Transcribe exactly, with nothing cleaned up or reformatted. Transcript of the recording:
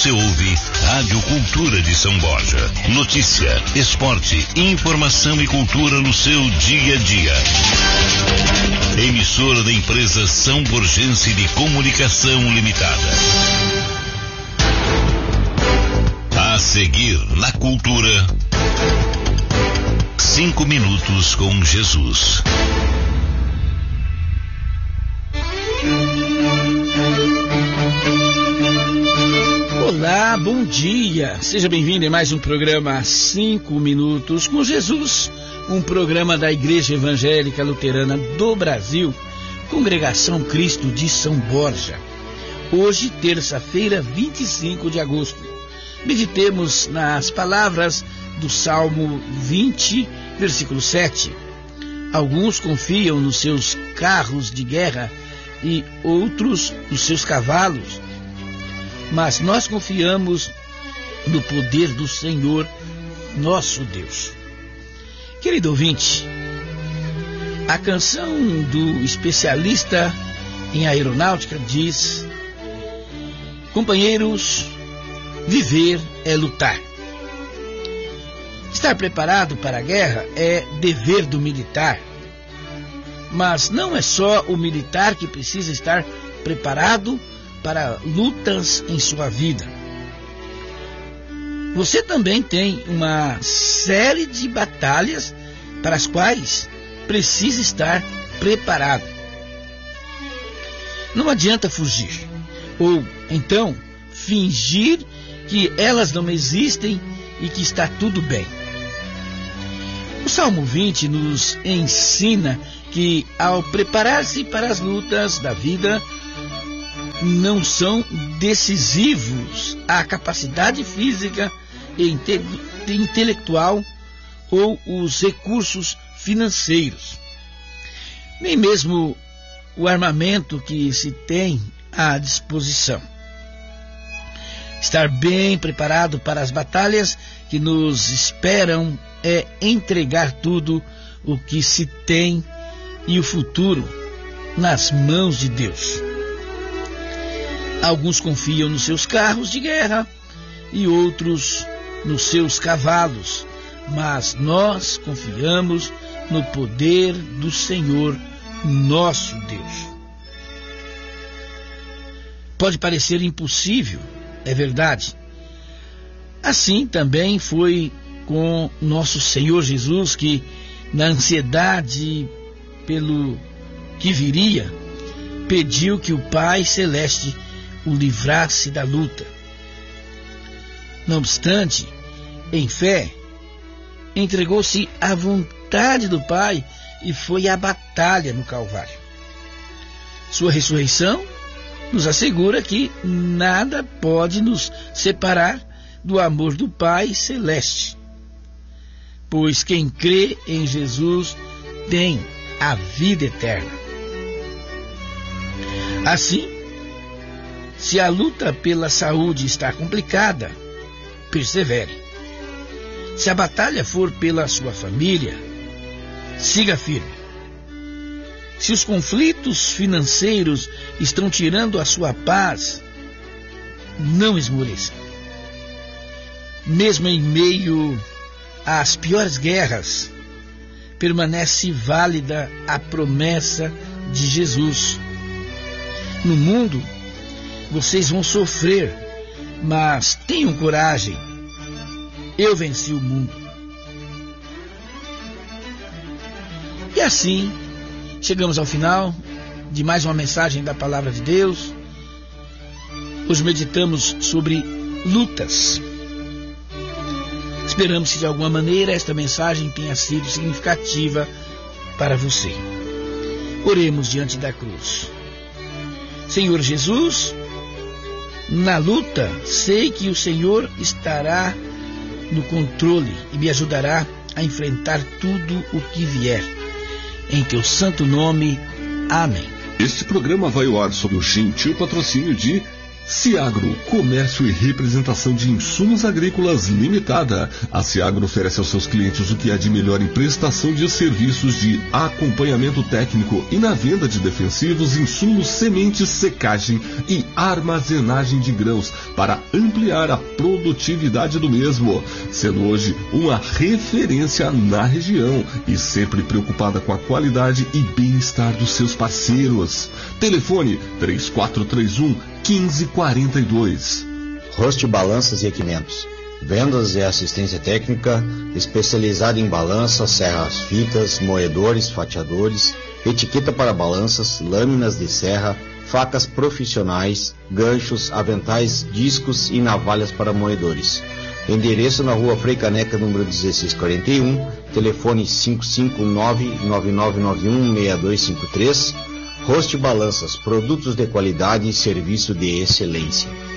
Você ouve Rádio Cultura de São Borja. Notícia, esporte, informação e cultura no seu dia a dia. Emissora da empresa São Borgense de Comunicação Limitada. A seguir na Cultura, cinco minutos com Jesus. Olá, bom dia. Seja bem-vindo em mais um programa cinco minutos com Jesus, um programa da Igreja Evangélica Luterana do Brasil, Congregação Cristo de São Borja. Hoje, terça-feira, vinte e cinco de agosto. Meditemos nas palavras do Salmo vinte, versículo sete. Alguns confiam nos seus carros de guerra e outros nos seus cavalos, mas nós confiamos no poder do Senhor, nosso Deus. Querido ouvinte, a canção do especialista em aeronáutica diz: companheiros, viver é lutar. Estar preparado para a guerra é dever do militar. Mas não é só o militar que precisa estar preparado para lutas em sua vida. Você também tem uma série de batalhas para as quais precisa estar preparado. Não adianta fugir, ou então fingir que elas não existem e que está tudo bem. O Salmo vinte nos ensina que, ao preparar-se para as lutas da vida, não são decisivos a capacidade física e inte- intelectual ou os recursos financeiros, nem mesmo o armamento que se tem à disposição. Estar bem preparado para as batalhas que nos esperam é entregar tudo o que se tem e o futuro nas mãos de Deus. Alguns confiam nos seus carros de guerra e outros nos seus cavalos, mas nós confiamos no poder do Senhor, nosso Deus. Pode parecer impossível, é verdade. Assim também foi com nosso Senhor Jesus, que, na ansiedade pelo que viria, pediu que o Pai Celeste o livrasse da luta. Não obstante, em fé, entregou-se à vontade do Pai e foi à batalha no Calvário. Sua ressurreição nos assegura que nada pode nos separar do amor do Pai Celeste, pois quem crê em Jesus tem a vida eterna. Assim, se a luta pela saúde está complicada, persevere. Se a batalha for pela sua família, siga firme. Se os conflitos financeiros estão tirando a sua paz, não esmoreça. Mesmo em meio às piores guerras, permanece válida a promessa de Jesus. No mundo, vocês vão sofrer, mas tenham coragem. Eu venci o mundo. E assim, chegamos ao final de mais uma mensagem da Palavra de Deus. Hoje meditamos sobre lutas. Esperamos que de alguma maneira esta mensagem tenha sido significativa para você. Oremos diante da cruz. Senhor Jesus, na luta, sei que o Senhor estará no controle e me ajudará a enfrentar tudo o que vier. Em teu santo nome, amém. Este programa vai ao ar sob o gentil patrocínio de Ciagro, comércio e representação de insumos agrícolas limitada. A Ciagro oferece aos seus clientes o que há de melhor em prestação de serviços de acompanhamento técnico e na venda de defensivos, insumos, sementes, secagem e armazenagem de grãos para ampliar a produtividade do mesmo, sendo hoje uma referência na região e sempre preocupada com a qualidade e bem-estar dos seus parceiros. Telefone três quatro três um, um cinco quatro dois. Host Balanças e Equipamentos. Vendas e assistência técnica especializada em balanças, serras fitas, moedores, fatiadores, etiqueta para balanças, lâminas de serra, facas profissionais, ganchos, aventais, discos e navalhas para moedores. Endereço na rua Frei Caneca, número dezesseis quarenta e um, telefone cinco cinco nove, nove nove nove um, seis dois cinco três. Host Balanças, produtos de qualidade e serviço de excelência.